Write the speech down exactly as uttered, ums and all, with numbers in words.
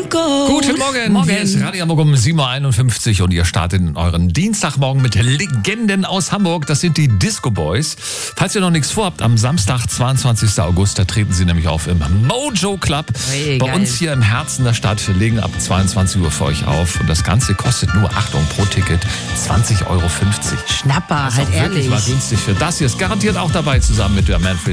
Guten Morgen. Morgen. Hier ist Radio Hamburg um sieben Uhr einundfünfzig und ihr startet in euren Dienstagmorgen mit Legenden aus Hamburg. Das sind die Disco Boys. Falls ihr noch nichts vorhabt, am Samstag, zweiundzwanzigsten August, da treten sie nämlich auf im Mojo Club. Hey, bei geil. uns hier im Herzen der Stadt. Wir legen ab zweiundzwanzig Uhr für euch auf. Und das Ganze kostet nur, Achtung, pro Ticket zwanzig Euro fünfzig. Schnapper, Das ist halt auch wirklich ehrlich. mal günstig für das hier. Ist garantiert auch dabei zusammen mit der Manfred